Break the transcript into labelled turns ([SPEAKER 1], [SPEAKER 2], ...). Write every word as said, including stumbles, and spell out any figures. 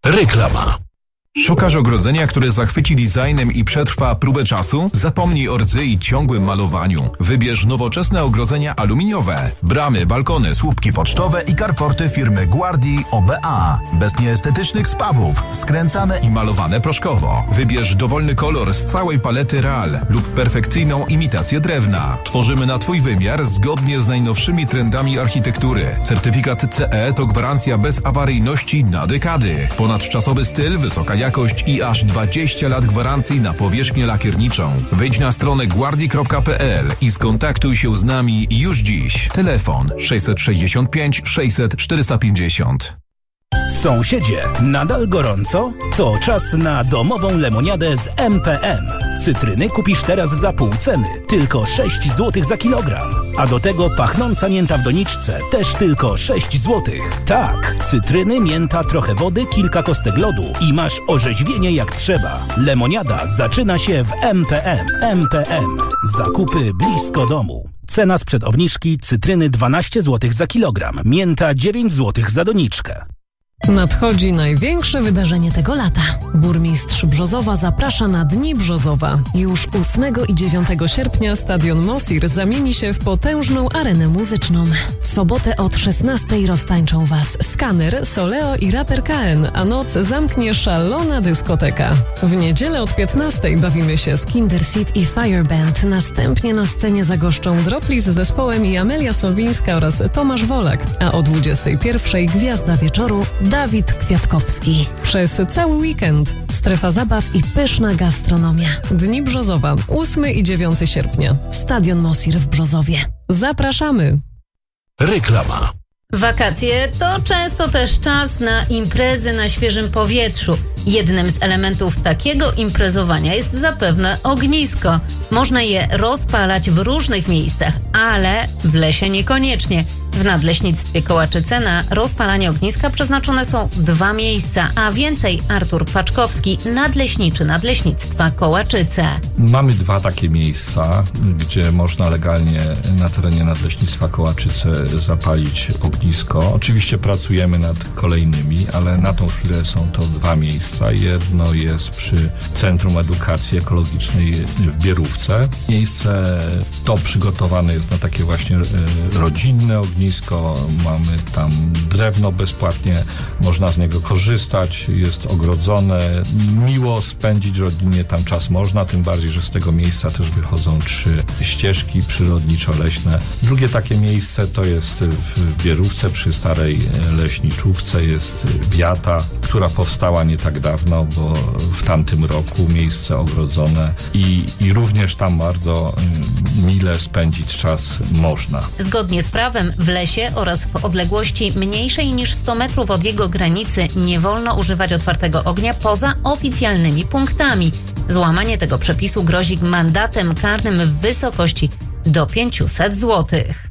[SPEAKER 1] Reklama.
[SPEAKER 2] Szukasz ogrodzenia, które zachwyci designem i przetrwa próbę czasu? Zapomnij o rdzy i ciągłym malowaniu. Wybierz nowoczesne ogrodzenia aluminiowe. Bramy, balkony, słupki pocztowe i carporty firmy Guardi O B A. Bez nieestetycznych spawów. Skręcane i malowane proszkowo. Wybierz dowolny kolor z całej palety Real lub perfekcyjną imitację drewna. Tworzymy na Twój wymiar zgodnie z najnowszymi trendami architektury. Certyfikat C E to gwarancja bezawaryjności na dekady. Ponadczasowy styl, wysoka jakość i aż dwadzieścia lat gwarancji na powierzchnię lakierniczą. Wejdź na stronę guardi kropka p l i skontaktuj się z nami już dziś. Telefon sześćset sześćdziesiąt pięć sześćset czterysta pięćdziesiąt.
[SPEAKER 3] Sąsiedzie, nadal gorąco? To czas na domową lemoniadę z M P M. Cytryny kupisz teraz za pół ceny, tylko sześć złotych za kilogram. A do tego pachnąca mięta w doniczce, też tylko sześć złotych. Tak, cytryny, mięta, trochę wody, kilka kostek lodu i masz orzeźwienie jak trzeba. Lemoniada zaczyna się w M P M. M P M. Zakupy blisko domu. Cena sprzed obniżki: cytryny dwanaście złotych za kilogram, mięta dziewięć złotych za doniczkę.
[SPEAKER 4] Nadchodzi największe wydarzenie tego lata. Burmistrz Brzozowa zaprasza na Dni Brzozowa. Już ósmego i dziewiątego sierpnia stadion Mosir zamieni się w potężną arenę muzyczną. W sobotę od szesnastej roztańczą Was Skaner, Soleo i raper K N, a noc zamknie szalona dyskoteka. W niedzielę od piętnastej bawimy się z Kinderseed i Fireband. Następnie na scenie zagoszczą Dropli z zespołem i Amelia Sowińska oraz Tomasz Wolak, a o dwudziestej pierwszej gwiazda wieczoru Dawid Kwiatkowski. Przez cały weekend strefa zabaw i pyszna gastronomia. Dni Brzozowa, ósmego i dziewiątego sierpnia. Stadion Mosir w Brzozowie. Zapraszamy!
[SPEAKER 1] Reklama.
[SPEAKER 5] Wakacje to często też czas na imprezy na świeżym powietrzu. Jednym z elementów takiego imprezowania jest zapewne ognisko. Można je rozpalać w różnych miejscach, ale w lesie niekoniecznie. W Nadleśnictwie Kołaczyce na rozpalanie ogniska przeznaczone są dwa miejsca, a więcej Artur Paczkowski, nadleśniczy Nadleśnictwa Kołaczyce.
[SPEAKER 6] Mamy dwa takie miejsca, gdzie można legalnie na terenie Nadleśnictwa Kołaczyce zapalić ognisko. Oczywiście pracujemy nad kolejnymi, ale na tą chwilę są to dwa miejsca. Jedno jest przy Centrum Edukacji Ekologicznej w Bierówce. Miejsce to przygotowane jest na takie właśnie rodzinne ognisko. Mamy tam drewno bezpłatnie, można z niego korzystać, jest ogrodzone. Miło spędzić rodzinnie tam czas można, tym bardziej, że z tego miejsca też wychodzą trzy ścieżki przyrodniczo-leśne. Drugie takie miejsce to jest w Bierówce przy starej leśniczówce, jest Biata, która powstała nie tak dawno, bo w tamtym roku miejsce ogrodzone i, i również tam bardzo mile spędzić czas można.
[SPEAKER 5] Zgodnie z prawem w lesie oraz w odległości mniejszej niż sto metrów od jego granicy nie wolno używać otwartego ognia poza oficjalnymi punktami. Złamanie tego przepisu grozi mandatem karnym w wysokości do pięćset złotych.